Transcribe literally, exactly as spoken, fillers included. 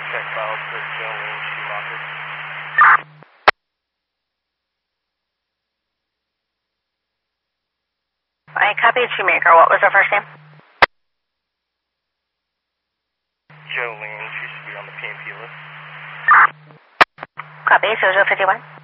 Check files for Jolene Schumacher. I copied Shoemaker. What was her first name? Jolene, she should be on the P and P list. Copy, Sojo fifty-one.